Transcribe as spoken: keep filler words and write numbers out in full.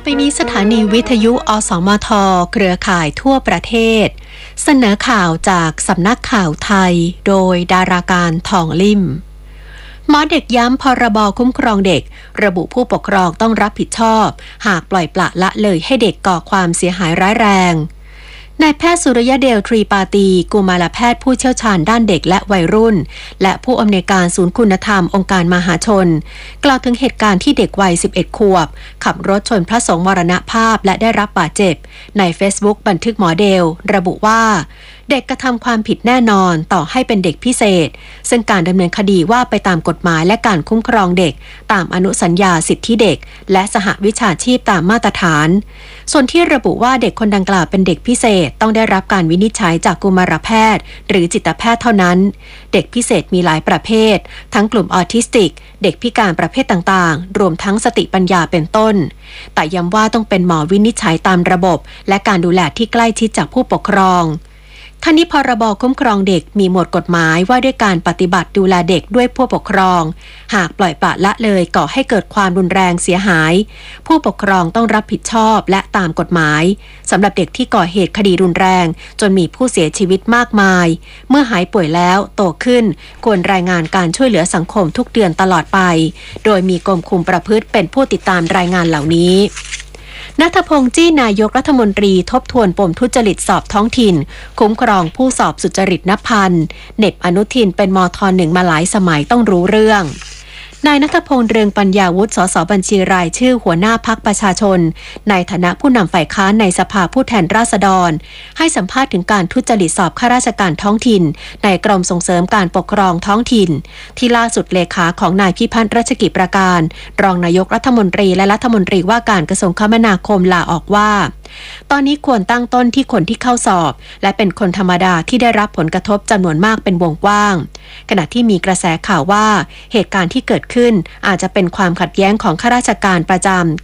ไปนี้สถานีวิทยุอสมทเครือข่ายทั่วประเทศเสนอข่าวจากสำนักข่าวไทยโดยดาราการทองลิ่มหมอเด็กย้ำพรบคุ้มครองเด็กระบุผู้ปกครองต้องรับผิดชอบหากปล่อยปละละเลยให้เด็กก่อความเสียหายร้ายแรงนายแพทย์สุริยเดลทรีปาตีกุมารแพทย์ผู้เชี่ยวชาญด้านเด็กและวัยรุ่นและผู้อำนวยการศูนย์คุณธรรมองค์การมหาชนกล่าวถึงเหตุการณ์ที่เด็กวัยสิบเอ็ดขวบขับรถชนพระสงฆ์มรณภาพและได้รับบาดเจ็บใน Facebook บันทึกหมอเดลระบุว่าเด็กกระทำความผิดแน่นอนต่อให้เป็นเด็กพิเศษซึ่งการดำเนินคดีว่าไปตามกฎหมายและการคุ้มครองเด็กตามอนุสัญญาสิทธิเด็กและสหวิชาชีพตามมาตรฐานส่วนที่ระบุว่าเด็กคนดังกล่าวเป็นเด็กพิเศษต้องได้รับการวินิจฉัยจากกุมารแพทย์หรือจิตแพทย์เท่านั้นเด็กพิเศษมีหลายประเภททั้งกลุ่มออทิสติกเด็กพิการประเภทต่างๆรวมทั้งสติปัญญาเป็นต้นแต่ย้ำว่าต้องเป็นหมอวินิจฉัยตามระบบและการดูแลที่ใกล้ชิดจากผู้ปกครองทั้งนี้พรบคุ้มครองเด็กมีหมวดกฎหมายว่าด้วยการปฏิบัติดูแลเด็กด้วยผู้ปกครองหากปล่อยปละละเลยก่อให้เกิดความรุนแรงเสียหายผู้ปกครองต้องรับผิดชอบและตามกฎหมายสำหรับเด็กที่ก่อเหตุคดีรุนแรงจนมีผู้เสียชีวิตมากมายเมื่อหายป่วยแล้วโตขึ้นควรรายงานการช่วยเหลือสังคมทุกเดือนตลอดไปโดยมีกรมคุมประพฤติเป็นผู้ติดตามรายงานเหล่านี้ณัฐพงษ์จี้นายกรัฐมนตรีทบทวนปมทุจริตสอบท้องถิ่นคุ้มครองผู้สอบสุจริตนับพันเน็บอนุทินเป็นมท.หนึ่งมาหลายสมัยต้องรู้เรื่องนายณัฐพงษ์เรืองปัญญาวุฒิสสบัญชีรายชื่อหัวหน้าพรรคประชาชนในฐานะผู้นำฝ่ายค้านในสภาผู้แทนราษฎรให้สัมภาษณ์ถึงการทุจริตสอบข้าราชการท้องถิ่นในกรมส่งเสริมการปกครองท้องถิ่นที่ล่าสุดเลขาของนายพิพัฒน์รัชกิจประการรองนายกรัฐมนตรีและรัฐมนตรีว่าการกระทรวงคมนาคมลาออกว่าตอนนี้ควรตั้งต้นที่คนที่เข้าสอบและเป็นคนธรรมดาที่ได้รับผลกระทบจำนวนมากเป็นวงกว้างขณะที่มีกระแสข่าวว่าเหตุการณ์ที่เกิดขึ้นอาจจะเป็นความขัดแย้งของข้าราชการประจำ